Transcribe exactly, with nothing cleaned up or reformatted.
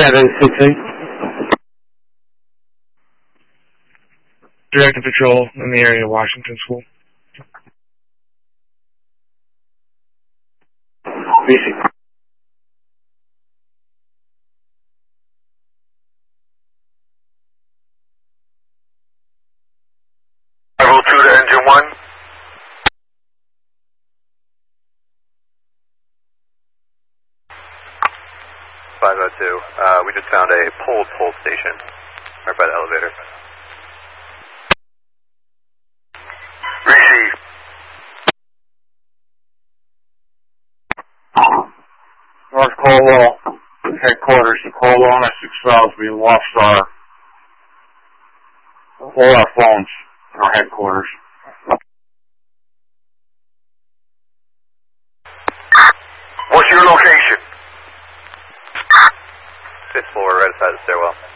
Cat eight six eight. Directed patrol in the area of Washington School. B C. five oh two to engine one. five oh two. Uh, we just found a pulled pull station right by the elevator. Receive. North Cornwall headquarters. Cornwall on six files. We lost our all our phones in our headquarters. What's your location? Fifth floor, right outside the stairwell.